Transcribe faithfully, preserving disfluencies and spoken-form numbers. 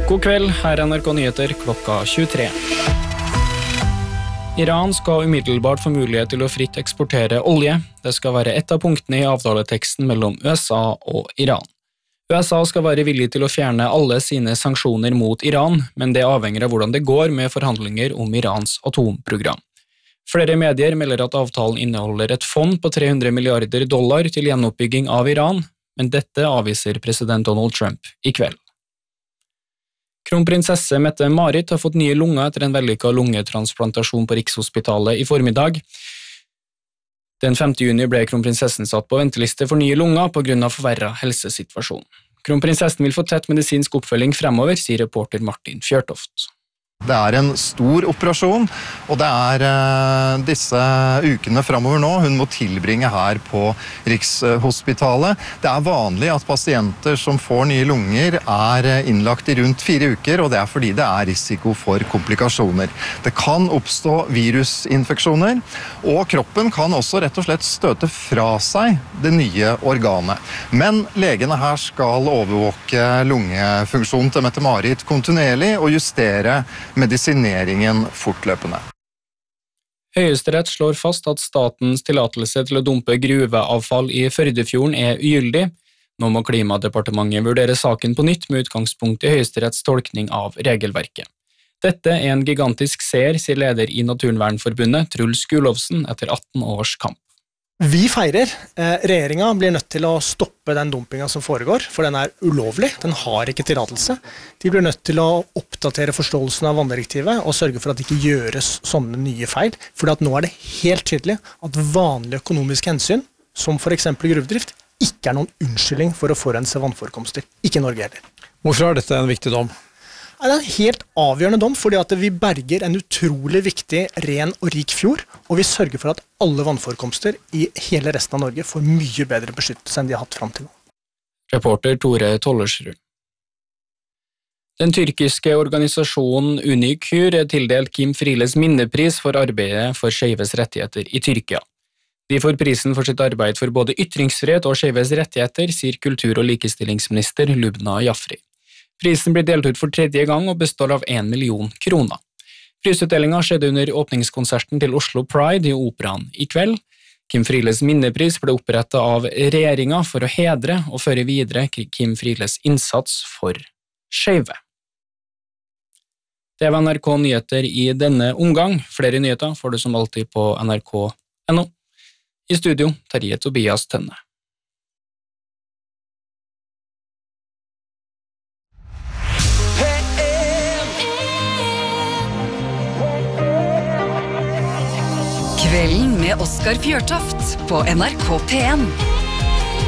God kveld, her er N R K Nyheter klokka tjuetre. Iran skal umiddelbart få mulighet til å fritt eksportere olje. Det skal være et av punktene i avtaleteksten mellom U S A og Iran. U S A skal være villig til å fjerne alle sine sanksjoner mot Iran, men det avhenger av hvordan det går med forhandlinger om Irans atomprogram. Flere medier melder at avtalen inneholder et fond på tre hundre milliarder dollar til gjenoppbygging av Iran, men dette avviser president Donald Trump i kveld. Kronprinsesse Mette-Marit har fått nye lunger etter en vellykket lungetransplantasjon på Rikshospitalet i formiddag. Den femte juni ble kronprinsessen satt på venteliste for nye lunger på grunn av forverret helsesituasjon. Kronprinsessen vil få tett medisinsk oppfølging fremover, sier reporter Martin Fjørtoft. Det er en stor operasjon, og det er uh, disse ukene fremover nå hun må tilbringe her på Rikshospitalet. Det er vanlig at pasienter som får nye lunger er innlagt i rundt fire uker, og det er fordi det er risiko for komplikasjoner. Det kan oppstå virusinfeksjoner, og kroppen kan også rett og slett støte fra seg det nye organet. Men legene her skal overvåke lungefunksjonen til Mette-Marit kontinuerlig og justere medisineringen fortløpende. Høyesterett slår fast at statens tillatelse til å dumpe gruveavfall i Førdefjorden er ugyldig. Nå må Klimadepartementet vurdere saken på nytt med utgangspunkt i Høyesteretts tolkning av regelverket. Dette er en gigantisk seier, sier leder i Naturvernforbundet, Truls Gulovsen, etter atten års kamp. Vi feirer. Regjeringen blir nødt til å stoppe den dumpingen som foregår, for den er ulovlig. Den har ikke tillatelse. De blir nødt til å oppdatere forståelsen av vanndirektivet og sørge for at det ikke gjøres sånne nye feil. For nå er det helt tydelig at vanlige økonomiske hensyn, som for eksempel gruvedrift, ikke er noen unnskyldning for å forurense vannforekomster. Ikke Norge heller. Hvorfor er dette en viktig dom? Det er en helt avgjørende dom, fordi at vi berger en utrolig viktig, ren og rik fjord, og vi sørger for at alle vannforekomster i hele resten av Norge får mye bedre beskyttelse enn de har hatt frem til nå. Reporter Tore Tollersrud. Den tyrkiske organisasjonen Unikur er tildelt Kim Frieles minnepris for arbeidet for skeives rettigheter i Tyrkia. De får prisen for sitt arbeid for både ytringsfrihet og skeives rettigheter, sier kultur- og likestillingsminister Lubna Jafri. Prisen blir delt ut for tredje gang og består av en million kroner. Prisutdelingen skjedde under åpningskonserten til Oslo Pride i Operaen i kveld. Kim Frieles minnepris ble opprettet av regjeringen for å hedre og føre videre Kim Frieles innsats for skeive. Det var N R K Nyheter i denne omgang. Flere nyheter får du som alltid på N R K punktum N O. I studio, Terje Tobias Tønne. Kvelden med Oskar Fjørtoft på N R K P en.